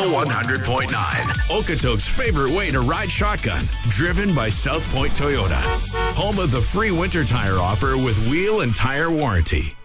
Real 100.9. Okotoks' favorite way to ride shotgun. Driven by South Point Toyota. Home of the free winter tire offer with wheel and tire warranty.